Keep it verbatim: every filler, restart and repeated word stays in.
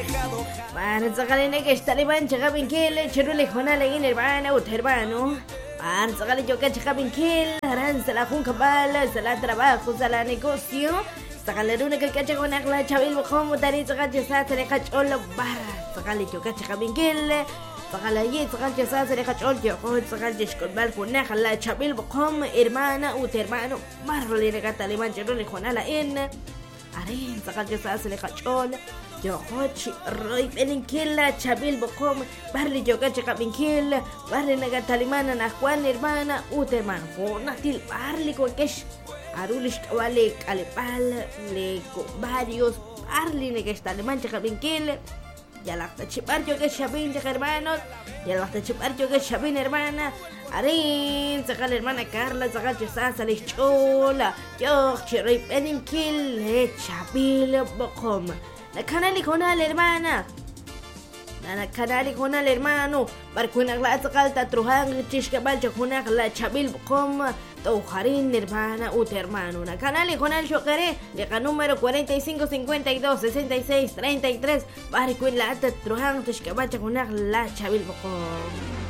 Para sacarle que está le chaga pinquil, chirule jona le guin hermana ut hermano. Para sacarle yo que chaga pinquil, harán se la junca bala, se la trabajo, se la negocio. Sacarle una que cacha con la chabil como tari sacarle sa se le cachol barra. Sacarle yo que chaga pinquil. Sacarle allí sacarle sa se le cachol yo, sacarle con bal con la chabil como hermana ut hermano. Barro le regata le chirule jona la en. Arin sacarle sa se le cachol. Yo hochi roy peninkilla chabil bokom barli yo gacha kabinkil barli naga talimana na Juan hermana ut hermano natil barli ko kesh arulish kawale kalepal le ko varios barli naga taliman kabinkil ya la chipar yo que chabin hermanos ya la chipar yo que chabin hermana arin sacal hermana Carla sacal chasa le chola yo chiroy peninkil le chabil bokom la canali con la hermana la canali con el hermano barcuna la calta trujan chishka balcha con la chabil com tojarin hermana ut hermano la canali con el chocare le número cuarenta y cinco cincuenta y dos sesenta y seis treinta y tres barcuna la trujan chishka balcha con la chabil com